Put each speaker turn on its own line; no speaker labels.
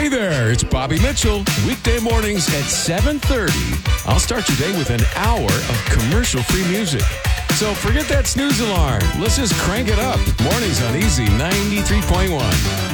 Hey there, it's Bobby Mitchell. Weekday mornings at 7:30. I'll start your day with an hour of commercial-free music. So forget that snooze alarm. Let's just crank it up. Mornings on Easy 93.1.